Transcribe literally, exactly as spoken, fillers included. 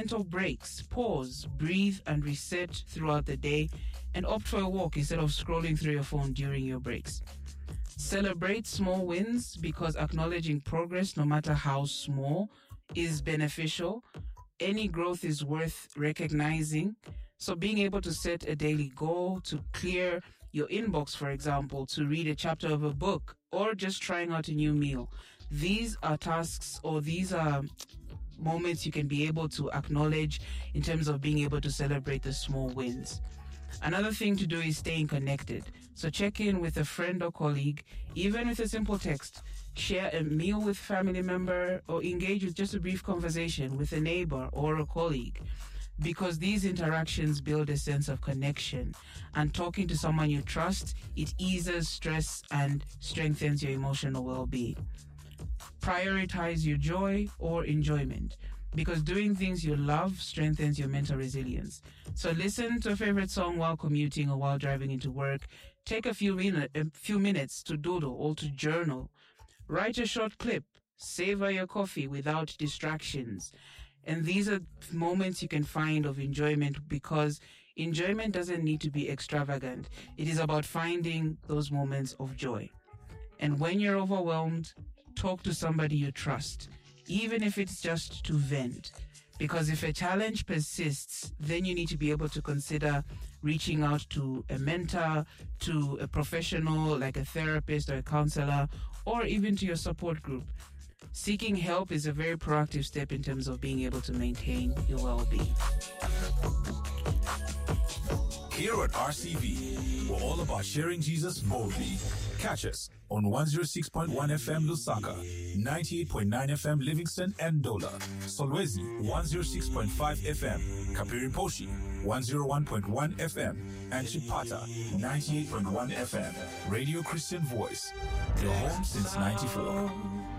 mental breaks. Pause, breathe, and reset throughout the day, and opt for a walk instead of scrolling through your phone during your breaks. Celebrate small wins, because acknowledging progress, no matter how small, is beneficial. Any growth is worth recognizing. So being able to set a daily goal, to clear your inbox, for example, to read a chapter of a book, or just trying out a new meal. These are tasks, or these are moments you can be able to acknowledge in terms of being able to celebrate the small wins. Another thing to do is staying connected. So check in with a friend or colleague, even with a simple text. Share a meal with a family member, or engage with just a brief conversation with a neighbor or a colleague, because these interactions build a sense of connection. And talking to someone you trust, it eases stress and strengthens your emotional well-being. Prioritize your joy or enjoyment, because doing things you love strengthens your mental resilience. So listen to a favorite song while commuting or while driving into work. Take a few, min- a few minutes to doodle or to journal. Write a short clip. Savor your coffee without distractions. And these are moments you can find of enjoyment, because enjoyment doesn't need to be extravagant. It is about finding those moments of joy. And when you're overwhelmed, talk to somebody you trust, even if it's just to vent. Because if a challenge persists, then you need to be able to consider reaching out to a mentor, to a professional like a therapist or a counselor, or even to your support group. Seeking help is a very proactive step in terms of being able to maintain your well-being. Here at R C V, we're all about sharing Jesus boldly. Catch us on one oh six point one F M Lusaka, ninety-eight point nine F M Livingston and Dola, Solwezi one oh six point five F M, Kapiri Poshi one oh one point one F M, and Chipata ninety-eight point one F M. Radio Christian Voice, your home since ninety-four.